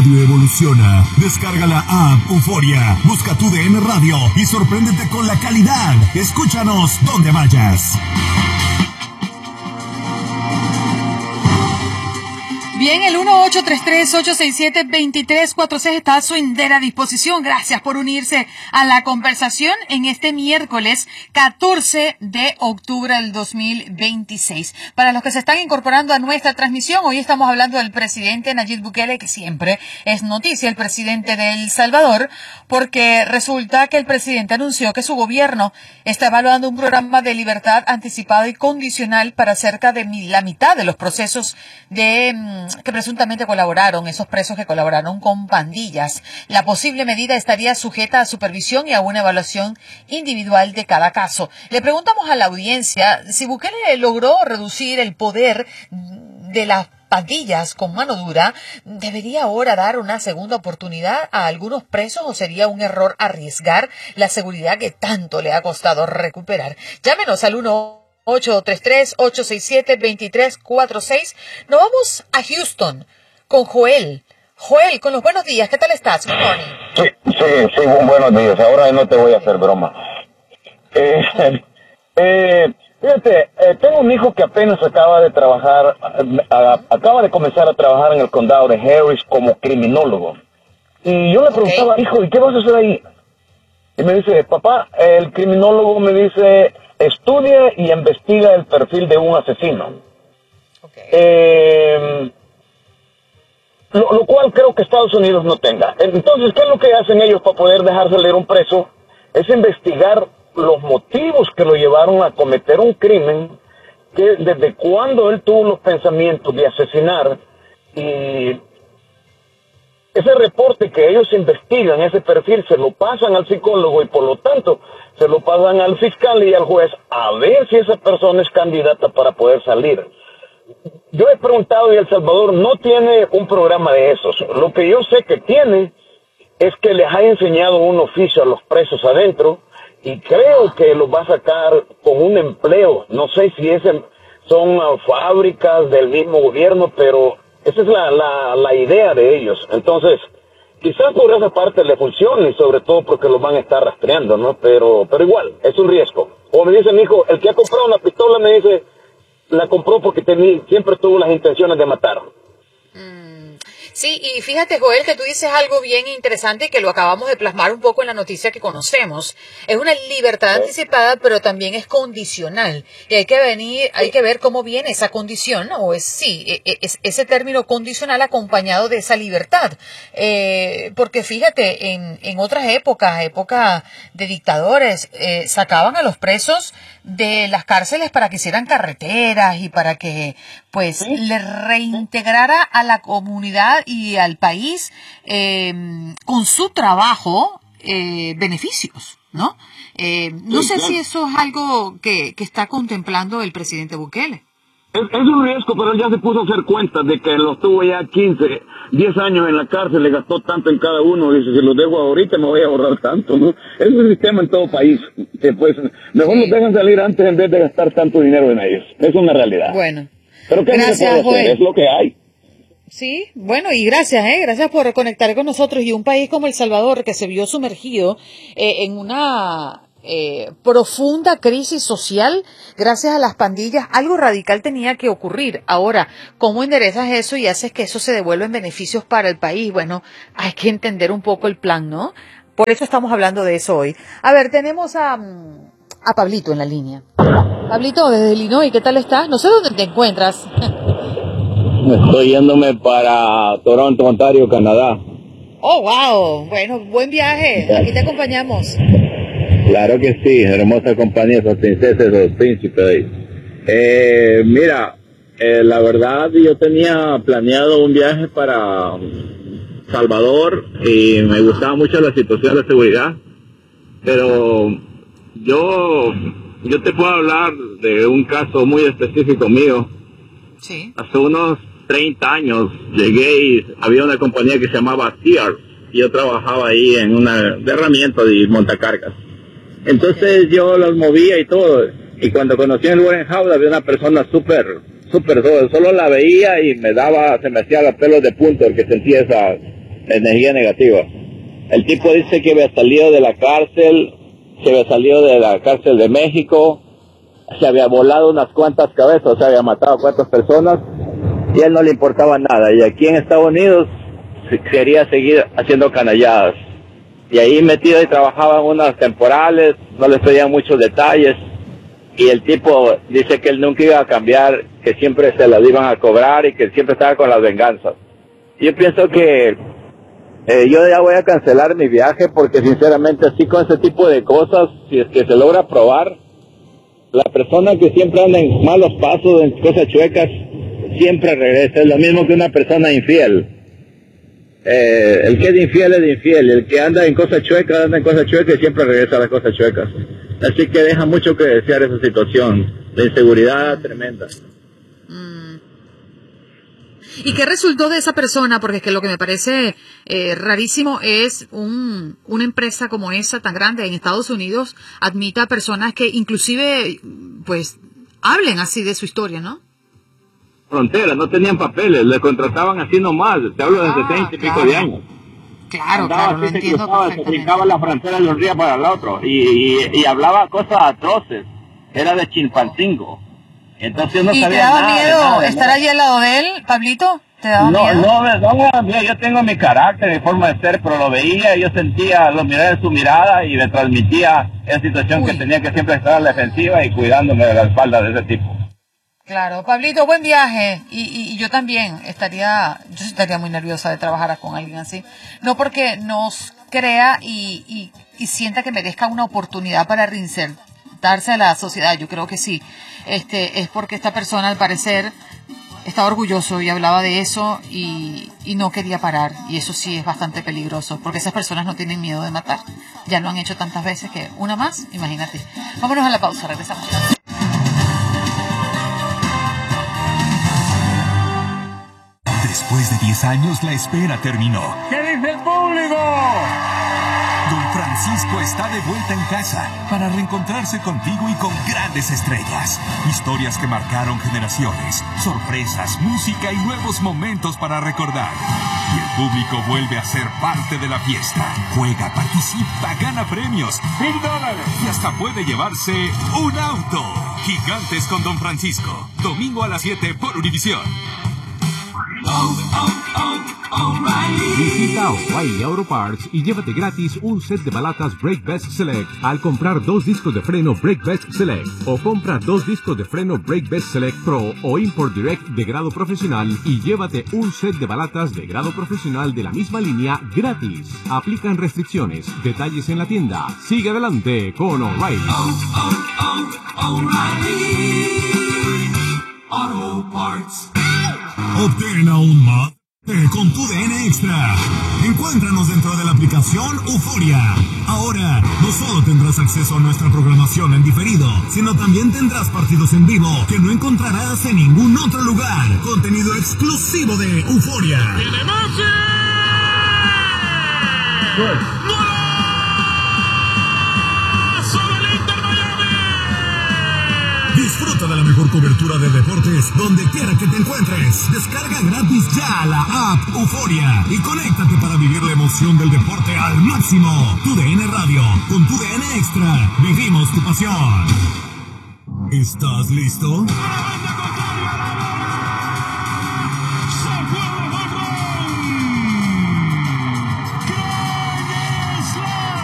radio evoluciona. Descarga la app Euforia, busca tu DN Radio y sorpréndete con la calidad. Escúchanos donde vayas. Bien, el 1833-867-2346 está a su entera disposición. Gracias por unirse a la conversación en este miércoles 14 de octubre del 2026. Para los que se están incorporando a nuestra transmisión, hoy estamos hablando del presidente Nayib Bukele, que siempre es noticia, el presidente de El Salvador, porque resulta que el presidente anunció que su gobierno está evaluando un programa de libertad anticipada y condicional para cerca de la mitad de los procesos que presuntamente colaboraron, esos presos que colaboraron con pandillas. La posible medida estaría sujeta a supervisión y a una evaluación individual de cada caso. Le preguntamos a la audiencia si Bukele logró reducir el poder de las pandillas con mano dura. ¿Debería ahora dar una segunda oportunidad a algunos presos o sería un error arriesgar la seguridad que tanto le ha costado recuperar? Llámenos al 833-867-2346. Nos vamos a Houston con Joel. Joel, con los buenos días, ¿qué tal estás? Good morning. Sí, buenos días. Ahora no te voy a hacer broma. Fíjate, tengo un hijo que apenas acaba de comenzar a trabajar en el condado de Harris como criminólogo. Y yo le preguntaba, hijo, ¿y qué vas a hacer ahí? Y me dice, papá, el criminólogo me dice, estudia y investiga el perfil de un asesino. Lo cual creo que Estados Unidos no tenga. Entonces, ¿qué es lo que hacen ellos para poder dejar salir un preso? Es investigar los motivos que lo llevaron a cometer un crimen, que desde cuando él tuvo los pensamientos de asesinar, y ese reporte que ellos investigan, ese perfil, se lo pasan al psicólogo y por lo tanto se lo pasan al fiscal y al juez a ver si esa persona es candidata para poder salir. Yo he preguntado y El Salvador no tiene un programa de esos. Lo que yo sé que tiene es que les ha enseñado un oficio a los presos adentro y creo que los va a sacar con un empleo. No sé si son fábricas del mismo gobierno, pero esa es la idea de ellos. Entonces, quizás por esa parte le funcione, y sobre todo porque los van a estar rastreando, ¿no? Pero igual, es un riesgo. O me dice mi hijo, el que ha comprado una pistola, me dice, la compró porque siempre tuvo las intenciones de matar. Sí, y fíjate, Joel, que tú dices algo bien interesante que lo acabamos de plasmar un poco en la noticia que conocemos. Es una libertad anticipada, pero también es condicional. Y hay que ver cómo viene esa condición, ¿no? Es ese término condicional acompañado de esa libertad. Porque fíjate, en otras épocas de dictadores, sacaban a los presos de las cárceles para que hicieran carreteras y para que, pues, le reintegrara a la comunidad y al país con su trabajo beneficios, ¿no? No sé si eso es algo que está contemplando el presidente Bukele. Es un riesgo, pero él ya se puso a hacer cuentas de que los tuvo ya 15, 10 años en la cárcel, le gastó tanto en cada uno, dice, si los dejo ahorita me voy a ahorrar tanto, ¿no? Es un sistema en todo país, que pues mejor los dejan salir antes en vez de gastar tanto dinero en ellos. Es una realidad. Bueno, pero ¿qué no se puede hacer? Es lo que hay. Sí, bueno, y gracias por conectar con nosotros. Y un país como El Salvador, que se vio sumergido en una profunda crisis social gracias a las pandillas, algo radical tenía que ocurrir. Ahora, ¿cómo enderezas eso y haces que eso se devuelva en beneficios para el país? Bueno, hay que entender un poco el plan, ¿no? Por eso estamos hablando de eso hoy. A ver, tenemos a Pablito en la línea. Pablito, desde Illinois, ¿qué tal estás? No sé dónde te encuentras. Estoy yéndome para Toronto, Ontario, Canadá. Oh, wow. Bueno, buen viaje. Aquí te acompañamos. Claro que sí, hermosa compañía, son princesas, los príncipes. Mira, la verdad yo tenía planeado un viaje para Salvador y me gustaba mucho la situación de seguridad, pero yo te puedo hablar de un caso muy específico mío. Sí. Hace unos 30 años llegué y había una compañía que se llamaba Sears y yo trabajaba ahí en una herramienta de montacargas. Entonces yo los movía y todo, y cuando conocí el warehouse había una persona súper, solo la veía y se me hacía los pelos de punta porque sentía energía negativa. El tipo dice que había salido de la cárcel, de México, se había volado unas cuantas cabezas, se había matado a cuantas personas, y a él no le importaba nada. Y aquí en Estados Unidos quería seguir haciendo canalladas. Y ahí metido y trabajaba en unas temporales, no les pedían muchos detalles. Y el tipo dice que él nunca iba a cambiar, que siempre se las iban a cobrar y que siempre estaba con las venganzas. Yo pienso que yo ya voy a cancelar mi viaje porque sinceramente así con ese tipo de cosas, si es que se logra probar, la persona que siempre anda en malos pasos, en cosas chuecas, siempre regresa. Es lo mismo que una persona infiel. El que es infiel, el que anda en cosas chuecas y siempre regresa a las cosas chuecas. Así que deja mucho que desear esa situación, de inseguridad tremenda. ¿Y qué resultó de esa persona? Porque es que lo que me parece rarísimo es una empresa como esa tan grande en Estados Unidos admita a personas que inclusive pues hablen así de su historia, ¿no? Frontera, no tenían papeles, le contrataban así nomás, te hablo de 70 y pico de años. Claro, lo entiendo perfectamente. Se brincaba la frontera de un río para el otro y hablaba cosas atroces, era de Chilpancingo. Entonces no sabía nada. ¿Y te daba miedo estar allí al lado de él, Pablito? ¿Te daba miedo? No, yo tengo mi carácter, mi forma de ser, pero lo veía, yo sentía, lo miraba en su mirada y me transmitía esa situación que tenía que siempre estar a la defensiva y cuidándome de la espalda de ese tipo. Claro, Pablito, buen viaje. Y yo también estaría muy nerviosa de trabajar con alguien así. No porque nos crea y sienta que merezca una oportunidad para reinsertarse a la sociedad. Yo creo que sí. Es porque esta persona al parecer estaba orgulloso y hablaba de eso y no quería parar. Y eso sí es bastante peligroso porque esas personas no tienen miedo de matar. Ya lo han hecho tantas veces que una más, imagínate. Vámonos a la pausa, regresamos. Después de 10 años, la espera terminó. ¿Qué dice el público? Don Francisco está de vuelta en casa para reencontrarse contigo y con grandes estrellas. Historias que marcaron generaciones, sorpresas, música y nuevos momentos para recordar. Y el público vuelve a ser parte de la fiesta. Juega, participa, gana premios. $1000. Y hasta puede llevarse un auto. Gigantes con Don Francisco. Domingo a las 7 por Univisión. Visita O'Reilly Auto Parts y llévate gratis un set de balatas Brake Best Select al comprar 2 discos de freno Brake Best Select o compra 2 discos de freno Brake Best Select Pro o Import Direct de grado profesional y llévate un set de balatas de grado profesional de la misma línea gratis. Aplican restricciones. Detalles en la tienda. Sigue adelante con O'Reilly. Auto Parts. Obtén aún más con tu DN Extra. Encuéntranos dentro de la aplicación Euforia. Ahora, no solo tendrás acceso a nuestra programación en diferido, sino también tendrás partidos en vivo que no encontrarás en ningún otro lugar. Contenido exclusivo de Euforia. Disfruta de la mejor cobertura de deportes donde quiera que te encuentres. Descarga gratis ya la app Euforia y conéctate para vivir la emoción del deporte al máximo. Tu DN Radio, con tu DN Extra, vivimos tu pasión. ¿Estás listo?